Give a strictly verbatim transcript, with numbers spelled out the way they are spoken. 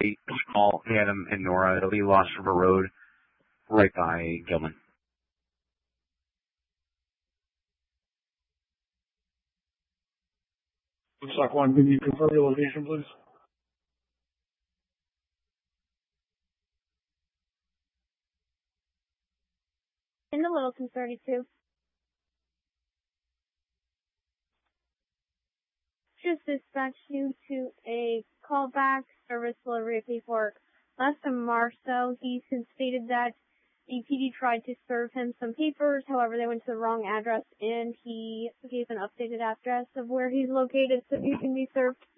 small Adam and Nora. It'll be Lost River Road, right by Gilman. Stock one, can you confirm your location, please? In the Littleton thirty-two. Just dispatched you to a callback service delivery of paperwork. Last time Marceau, he since stated that the P D tried to serve him some papers, however they went to the wrong address, and he gave an updated address of where he's located so he can be served.